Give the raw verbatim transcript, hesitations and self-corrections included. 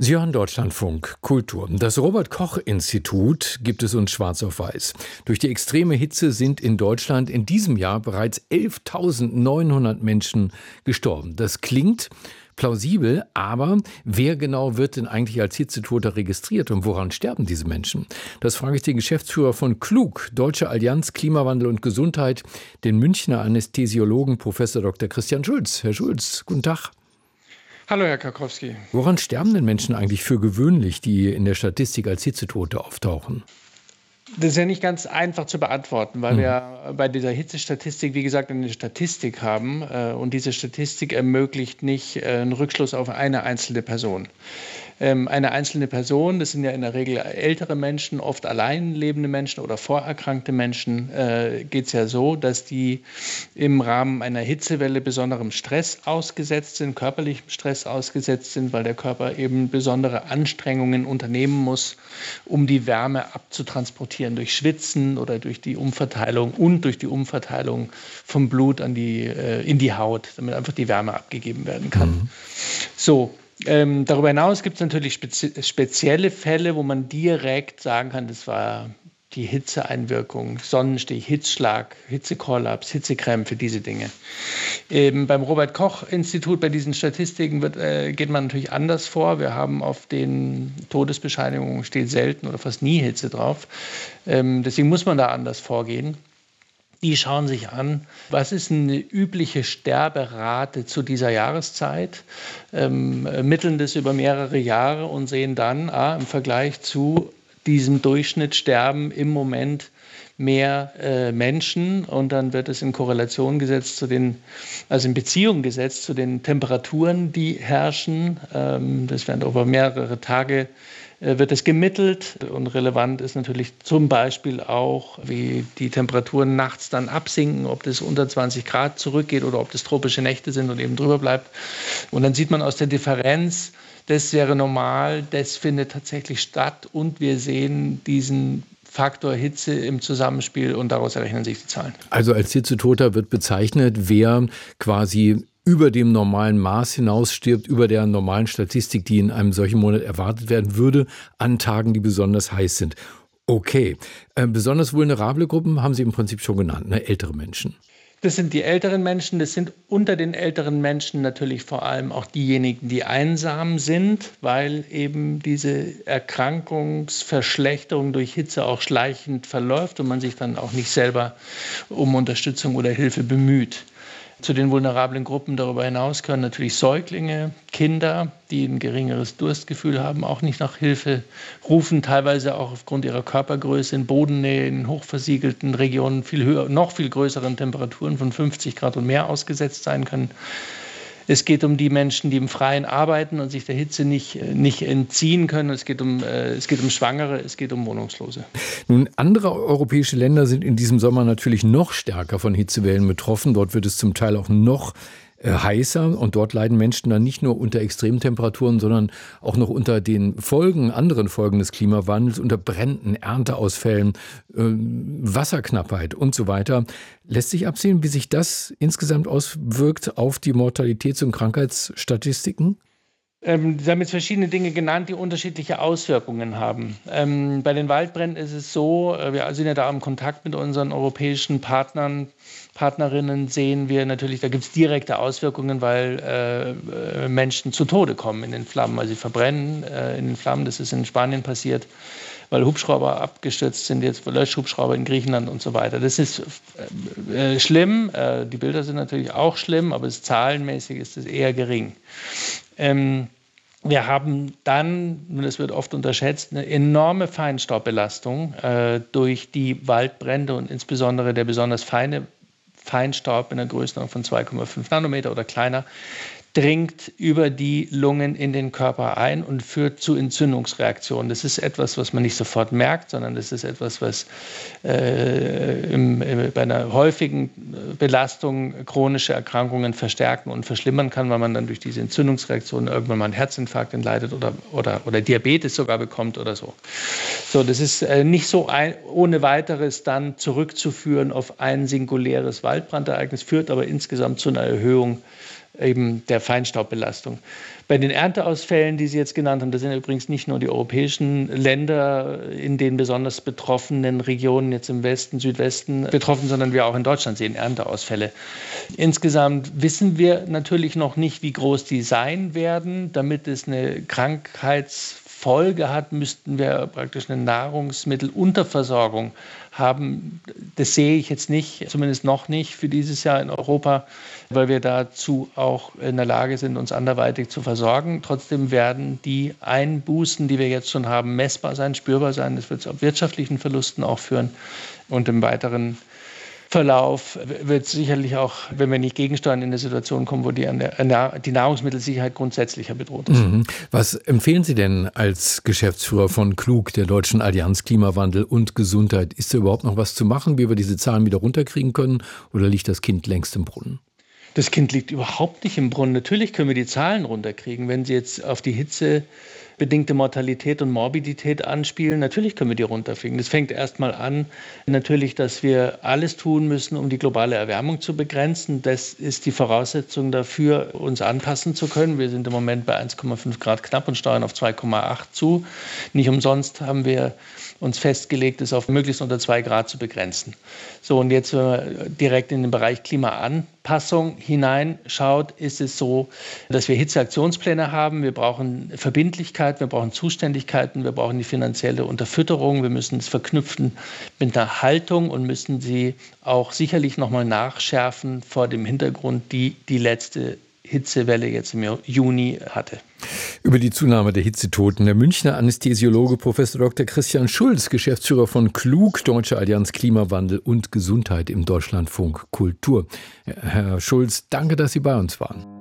Sie hören Deutschlandfunk Kultur. Das Robert-Koch-Institut gibt es uns schwarz auf weiß. Durch die extreme Hitze sind in Deutschland in diesem Jahr bereits elftausendneunhundert Menschen gestorben. Das klingt plausibel, aber wer genau wird denn eigentlich als Hitzetoter registriert und woran sterben diese Menschen? Das frage ich den Geschäftsführer von KLUG, Deutsche Allianz Klimawandel und Gesundheit, den Münchner Anästhesiologen Professor Doktor Christian Schulz. Herr Schulz, guten Tag. Hallo, Herr Karkowski. Woran sterben denn Menschen eigentlich für gewöhnlich, die in der Statistik als Hitzetote auftauchen? Das ist ja nicht ganz einfach zu beantworten, weil mhm. wir bei dieser Hitzestatistik, wie gesagt, eine Statistik haben. Äh, und diese Statistik ermöglicht nicht äh, einen Rückschluss auf eine einzelne Person. Ähm, eine einzelne Person, das sind ja in der Regel ältere Menschen, oft allein lebende Menschen oder vorerkrankte Menschen, äh, geht es ja so, dass die im Rahmen einer Hitzewelle besonderem Stress ausgesetzt sind, körperlichem Stress ausgesetzt sind, weil der Körper eben besondere Anstrengungen unternehmen muss, um die Wärme abzutransportieren durch Schwitzen oder durch die Umverteilung und durch die Umverteilung vom Blut an die, äh, in die Haut, damit einfach die Wärme abgegeben werden kann. Mhm. So. Ähm, darüber hinaus gibt es natürlich spezi- spezielle Fälle, wo man direkt sagen kann, das war die Hitzeeinwirkung, Sonnenstich, Hitzschlag, Hitzekollaps, Hitzekrämpfe, diese Dinge. Ähm, beim Robert-Koch-Institut, bei diesen Statistiken wird, äh, geht man natürlich anders vor. Wir haben auf den Todesbescheinigungen steht selten oder fast nie Hitze drauf. Ähm, deswegen muss man da anders vorgehen. Die schauen sich an, was ist eine übliche Sterberate zu dieser Jahreszeit, ähm, ermitteln das über mehrere Jahre und sehen dann, ah, im Vergleich zu diesem Durchschnitt sterben im Moment mehr äh, Menschen, und dann wird es in Korrelation gesetzt zu den, also in Beziehung gesetzt zu den Temperaturen, die herrschen. Ähm, das werden über mehrere Tage wird es gemittelt, und relevant ist natürlich zum Beispiel auch, wie die Temperaturen nachts dann absinken, ob das unter zwanzig Grad zurückgeht oder ob das tropische Nächte sind und eben drüber bleibt. Und dann sieht man aus der Differenz, das wäre normal, das findet tatsächlich statt, und wir sehen diesen Faktor Hitze im Zusammenspiel, und daraus errechnen sich die Zahlen. Also als Hitzetoter wird bezeichnet, wer quasi über dem normalen Maß hinaus stirbt, über der normalen Statistik, die in einem solchen Monat erwartet werden würde, an Tagen, die besonders heiß sind. Okay, äh, besonders vulnerable Gruppen haben Sie im Prinzip schon genannt, ne? Ältere Menschen. Das sind die älteren Menschen, das sind unter den älteren Menschen natürlich vor allem auch diejenigen, die einsam sind, weil eben diese Erkrankungsverschlechterung durch Hitze auch schleichend verläuft und man sich dann auch nicht selber um Unterstützung oder Hilfe bemüht. Zu den vulnerablen Gruppen darüber hinaus gehören natürlich Säuglinge, Kinder, die ein geringeres Durstgefühl haben, auch nicht nach Hilfe rufen, teilweise auch aufgrund ihrer Körpergröße in Bodennähe, in hochversiegelten Regionen viel höher, noch viel größeren Temperaturen von fünfzig Grad und mehr ausgesetzt sein können. Es geht um die Menschen, die im Freien arbeiten und sich der Hitze nicht, nicht entziehen können. Es geht um, es geht um Schwangere, es geht um Wohnungslose. Nun, andere europäische Länder sind in diesem Sommer natürlich noch stärker von Hitzewellen betroffen. Dort wird es zum Teil auch noch heißer, und dort leiden Menschen dann nicht nur unter Extremtemperaturen, sondern auch noch unter den Folgen, anderen Folgen des Klimawandels, unter Bränden, Ernteausfällen, äh, Wasserknappheit und so weiter. Lässt sich absehen, wie sich das insgesamt auswirkt auf die Mortalitäts- und Krankheitsstatistiken? Ähm, Sie haben jetzt verschiedene Dinge genannt, die unterschiedliche Auswirkungen haben. Ähm, bei den Waldbränden ist es so, äh, wir sind ja da im Kontakt mit unseren europäischen Partnern, Partnerinnen, sehen wir natürlich, da gibt es direkte Auswirkungen, weil äh, Menschen zu Tode kommen in den Flammen, weil sie verbrennen äh, in den Flammen. Das ist in Spanien passiert, weil Hubschrauber abgestürzt sind, jetzt Löschhubschrauber in Griechenland und so weiter. Das ist äh, schlimm, äh, die Bilder sind natürlich auch schlimm, aber es, zahlenmäßig ist es eher gering. Ähm, wir haben dann, und das wird oft unterschätzt, eine enorme Feinstaubbelastung äh, durch die Waldbrände und insbesondere der besonders feine Feinstaub in der Größenordnung von zwei Komma fünf Nanometer oder kleiner, dringt über die Lungen in den Körper ein und führt zu Entzündungsreaktionen. Das ist etwas, was man nicht sofort merkt, sondern das ist etwas, was äh, im, im, bei einer häufigen Belastung chronische Erkrankungen verstärken und verschlimmern kann, weil man dann durch diese Entzündungsreaktionen irgendwann mal einen Herzinfarkt entleidet oder, oder, oder Diabetes sogar bekommt oder so. So, das ist äh, nicht so ein, ohne weiteres dann zurückzuführen auf ein singuläres Waldbrandereignis, führt aber insgesamt zu einer Erhöhung eben der Feinstaubbelastung. Bei den Ernteausfällen, die Sie jetzt genannt haben, das sind übrigens nicht nur die europäischen Länder in den besonders betroffenen Regionen jetzt im Westen, Südwesten betroffen, sondern wir auch in Deutschland sehen Ernteausfälle. Insgesamt wissen wir natürlich noch nicht, wie groß die sein werden. Damit es eine Krankheitsfolge hat, müssten wir praktisch eine Nahrungsmittelunterversorgung haben. Das sehe ich jetzt nicht, zumindest noch nicht für dieses Jahr in Europa, weil wir dazu auch in der Lage sind, uns anderweitig zu versorgen. Trotzdem werden die Einbußen, die wir jetzt schon haben, messbar sein, spürbar sein. Das wird zu wirtschaftlichen Verlusten auch führen. Und im weiteren Verlauf wird sicherlich auch, wenn wir nicht gegensteuern, in eine Situation kommen, wo die, die Nahrungsmittelsicherheit grundsätzlicher bedroht ist. Mhm. Was empfehlen Sie denn als Geschäftsführer von Klug, der Deutschen Allianz Klimawandel und Gesundheit? Ist da überhaupt noch was zu machen, wie wir diese Zahlen wieder runterkriegen können, oder liegt das Kind längst im Brunnen? Das Kind liegt überhaupt nicht im Brunnen. Natürlich können wir die Zahlen runterkriegen, wenn Sie jetzt auf die Hitze bedingte Mortalität und Morbidität anspielen. Natürlich können wir die runterkriegen. Das fängt erstmal an, natürlich, dass wir alles tun müssen, um die globale Erwärmung zu begrenzen. Das ist die Voraussetzung dafür, uns anpassen zu können. Wir sind im Moment bei eins Komma fünf Grad knapp und steuern auf zwei Komma acht zu. Nicht umsonst haben wir uns festgelegt, es auf möglichst unter zwei Grad zu begrenzen. So, und jetzt, wenn man direkt in den Bereich Klimaanpassung hineinschaut, ist es so, dass wir Hitzeaktionspläne haben. Wir brauchen Verbindlichkeit, wir brauchen Zuständigkeiten, wir brauchen die finanzielle Unterfütterung. Wir müssen es verknüpfen mit einer Haltung und müssen sie auch sicherlich nochmal nachschärfen vor dem Hintergrund, die die letzte Hitzewelle jetzt im Juni hatte. Über die Zunahme der Hitzetoten der Münchner Anästhesiologe Professor Doktor Christian Schulz, Geschäftsführer von Klug, Deutsche Allianz Klimawandel und Gesundheit im Deutschlandfunk Kultur. Herr Schulz, danke, dass Sie bei uns waren.